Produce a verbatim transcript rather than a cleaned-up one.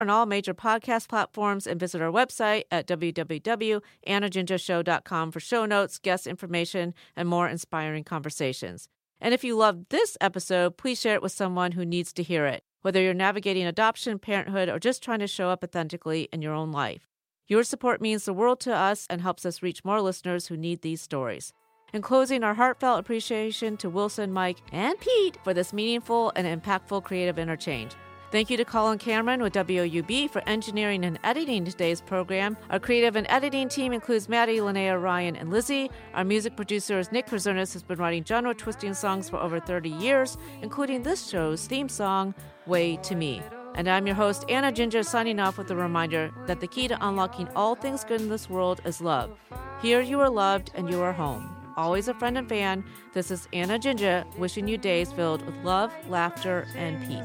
on all major podcast platforms and visit our website at w w w dot anna ginger show dot com for show notes, guest information, and more inspiring conversations. And if you loved this episode, please share it with someone who needs to hear it, whether you're navigating adoption, parenthood, or just trying to show up authentically in your own life. Your support means the world to us and helps us reach more listeners who need these stories. In closing, our heartfelt appreciation to Wilson, Mike, and Pete for this meaningful and impactful creative interchange. Thank you to Colin Cameron with W O U B for engineering and editing today's program. Our creative and editing team includes Maddie, Linnea, Ryan, and Lizzie. Our music producer is Nick Krasernis, who's been writing genre-twisting songs for over thirty years, including this show's theme song, Way to Me. And I'm your host, Anna Ginger, signing off with a reminder that the key to unlocking all things good in this world is love. Here you are loved and you are home. Always a friend and fan, this is Anna Ginger wishing you days filled with love, laughter, and peace.